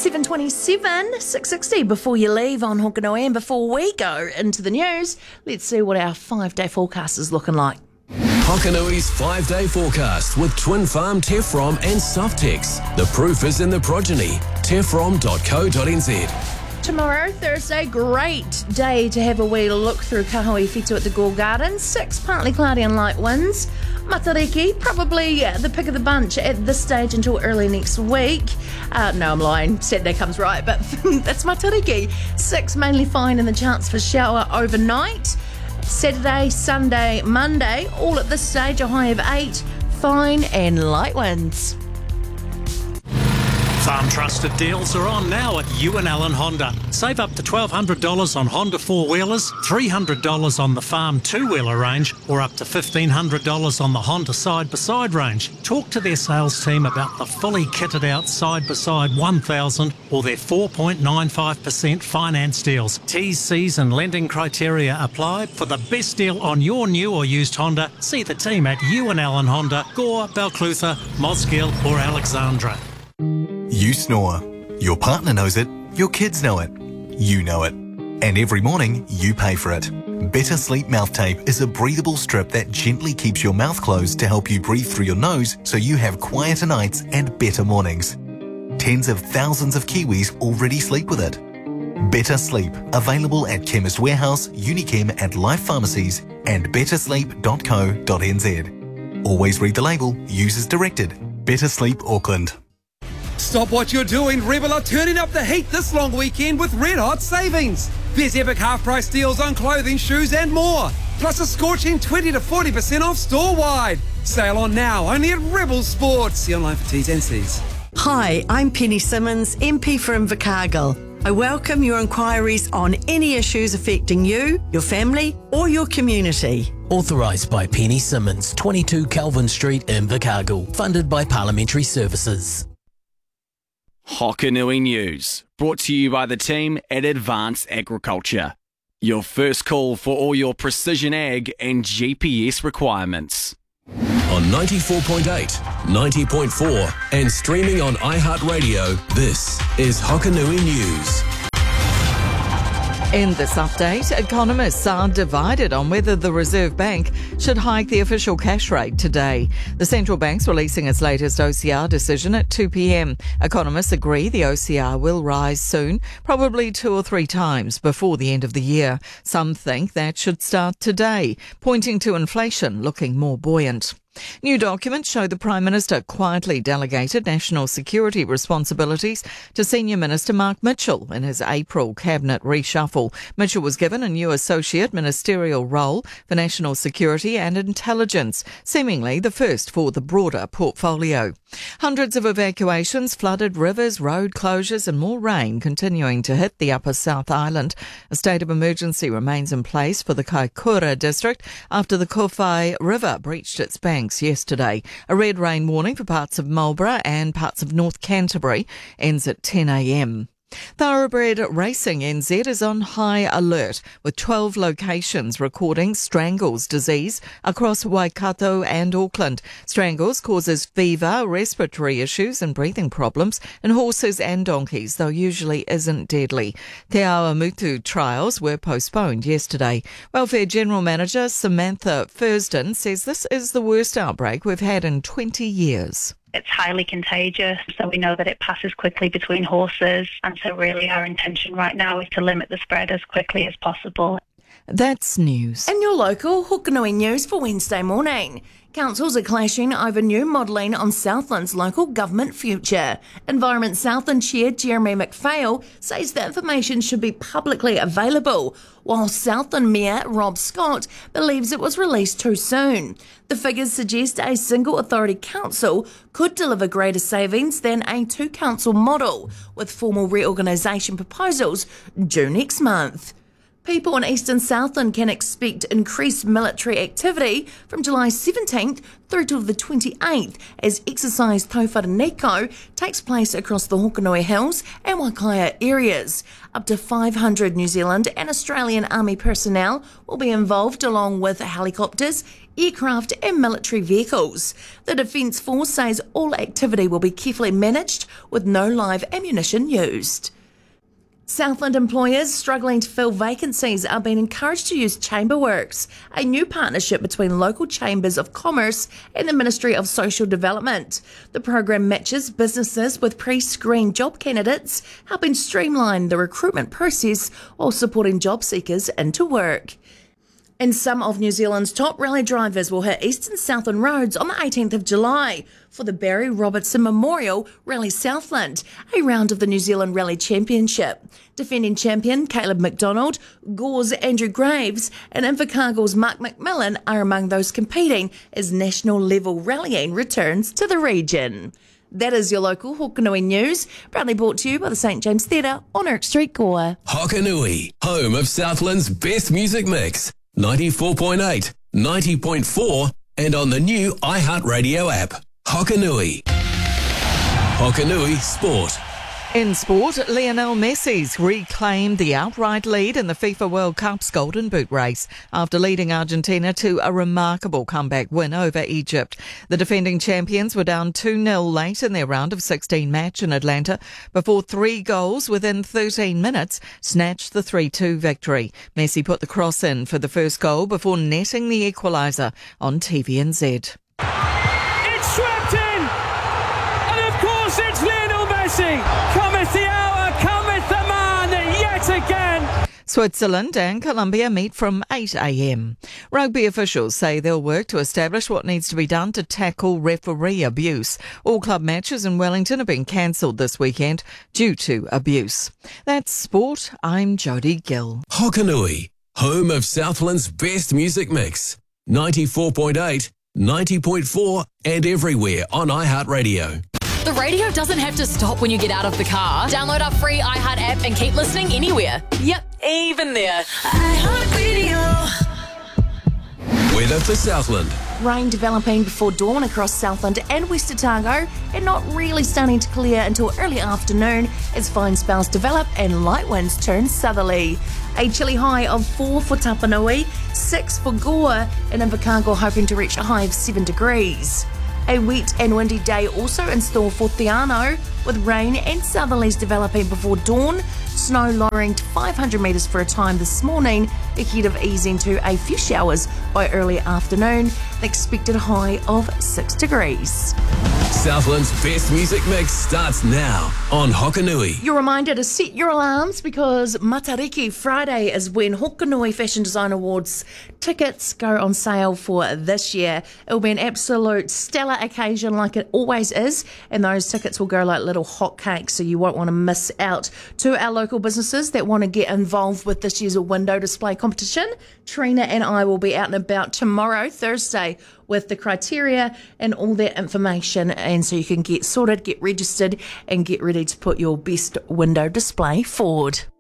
7:27, 6:60 before you leave on Hokanui. And before we go into the news, let's see what our 5-day forecast is looking like. Hokanui's 5-day forecast with Twin Farm, Tefrom and Softex. The proof is in the progeny. Tefrom.co.nz. Tomorrow, Thursday, great day to have a wee look through Kahui Whitu at the Gore Gardens. 6 partly cloudy and light winds. Matariki, probably the pick of the bunch at this stage until early next week. No, I'm lying. Saturday comes right, but that's Matariki. 6 mainly fine and the chance for shower overnight. Saturday, Sunday, Monday, all at this stage, a high of 8, fine and light winds. Farm Trusted deals are on now at Ewan Allen Honda. Save up to $1,200 on Honda 4-wheelers, $300 on the Farm 2-wheeler range, or up to $1,500 on the Honda side-by-side range. Talk to their sales team about the fully kitted out side-by-side 1000 or their 4.95% finance deals. T's, C's and lending criteria apply. For the best deal on your new or used Honda, see the team at Ewan Allen Honda, Gore, Balclutha, Mosgiel or Alexandra. You snore. Your partner knows it. Your kids know it. You know it. And every morning, you pay for it. Better Sleep Mouth Tape is a breathable strip that gently keeps your mouth closed to help you breathe through your nose so you have quieter nights and better mornings. Tens of thousands of Kiwis already sleep with it. Better Sleep, available at Chemist Warehouse, Unichem and Life Pharmacies and bettersleep.co.nz. Always read the label, use as directed. Better Sleep Auckland. Stop what you're doing. Rebel are turning up the heat this long weekend with red hot savings. There's epic half price deals on clothing, shoes and more. Plus a scorching 20 to 40% off store-wide. Sale on now, only at Rebel Sports. See online for T's and C's. Hi, I'm Penny Simmons, MP for Invercargill. I welcome your inquiries on any issues affecting you, your family or your community. Authorised by Penny Simmons, 22 Calvin Street, Invercargill. Funded by Parliamentary Services. Hokanui News, brought to you by the team at Advanced Agriculture. Your first call for all your precision ag and GPS requirements. On 94.8, 90.4 and streaming on iHeartRadio, this is Hokanui News. In this update, economists are divided on whether the Reserve Bank should hike the official cash rate today. The central bank's releasing its latest OCR decision at 2 p.m. Economists agree the OCR will rise soon, probably 2 or 3 times before the end of the year. Some think that should start today, pointing to inflation looking more buoyant. New documents show the Prime Minister quietly delegated national security responsibilities to Senior Minister Mark Mitchell in his April cabinet reshuffle. Mitchell was given a new associate ministerial role for national security and intelligence, seemingly the first for the broader portfolio. Hundreds of evacuations, flooded rivers, road closures and more rain continuing to hit the Upper South Island. A state of emergency remains in place for the Kaikoura district after the Kowhai River breached its banks yesterday. A red rain warning for parts of Marlborough and parts of North Canterbury ends at 10 a.m. Thoroughbred Racing NZ is on high alert, with 12 locations recording strangles disease across Waikato and Auckland. Strangles causes fever, respiratory issues and breathing problems in horses and donkeys, though usually isn't deadly. Te Awamutu trials were postponed yesterday. Welfare General Manager Samantha Fursden says this is the worst outbreak we've had in 20 years. It's highly contagious, so we know that it passes quickly between horses, and so really our intention right now is to limit the spread as quickly as possible. That's news. And your local Hokanui News for Wednesday morning. Councils are clashing over new modelling on Southland's local government future. Environment Southland Chair Jeremy McPhail says the information should be publicly available, while Southland Mayor Rob Scott believes it was released too soon. The figures suggest a single authority council could deliver greater savings than a 2-council model, with formal reorganisation proposals due next month. People in eastern Southland can expect increased military activity from July 17th through to the 28th as exercise Tauwharaneko takes place across the Hokanui Hills and Waikaia areas. Up to 500 New Zealand and Australian Army personnel will be involved along with helicopters, aircraft and military vehicles. The Defence Force says all activity will be carefully managed with no live ammunition used. Southland employers struggling to fill vacancies are being encouraged to use Chamberworks, a new partnership between local chambers of commerce and the Ministry of Social Development. The program matches businesses with pre-screened job candidates, helping streamline the recruitment process while supporting job seekers into work. And some of New Zealand's top rally drivers will hit Eastern Southland roads on the 18th of July for the Barry Robertson Memorial Rally Southland, a round of the New Zealand Rally Championship. Defending champion Caleb McDonald, Gore's Andrew Graves and Invercargill's Mark McMillan are among those competing as national level rallying returns to the region. That is your local Hokanui news, proudly brought to you by the St James Theatre on Erk Street, Gore. Hokanui, home of Southland's best music mix. 94.8, 90.4 and on the new iHeartRadio app. Hokanui. Hokanui Sport. In sport, Lionel Messi's reclaimed the outright lead in the FIFA World Cup's Golden Boot race after leading Argentina to a remarkable comeback win over Egypt. The defending champions were down 2-0 late in their round of 16 match in Atlanta before 3 goals within 13 minutes snatched the 3-2 victory. Messi put the cross in for the first goal before netting the equaliser on TVNZ. It's swept in! And of course it's Lionel Messi! Cometh the hour, cometh the man, yet again! Switzerland and Colombia meet from 8 a.m. Rugby officials say they'll work to establish what needs to be done to tackle referee abuse. All club matches in Wellington have been cancelled this weekend due to abuse. That's sport. I'm Jodie Gill. Hokanui, home of Southland's best music mix. 94.8, 90.4 and everywhere on iHeartRadio. The radio doesn't have to stop when you get out of the car. Download our free iHeart app and keep listening anywhere. Yep, even there. iHeartRadio. Weather for Southland. Rain developing before dawn across Southland and West Otago and not really starting to clear until early afternoon as fine spells develop and light winds turn southerly. A chilly high of 4 for Tapanui, 6 for Gore and Invercargill hoping to reach a high of 7 degrees. A wet and windy day also in store for Theano, with rain and southerlies developing before dawn, snow lowering to 500 metres for a time this morning, ahead of easing to a few showers by early afternoon, the expected high of 6 degrees. Southland's best music mix starts now on Hokanui. You're reminded to set your alarms because Matariki Friday is when Hokanui Fashion Design Awards tickets go on sale for this year. It will be an absolute stellar occasion like it always is, and those tickets will go like little hotcakes, so you won't want to miss out. To our local businesses that want to get involved with this year's window display competition, Trina and I will be out and about tomorrow, Thursday, with the criteria and all that information, and so you can get sorted, get registered and get ready to put your best window display forward.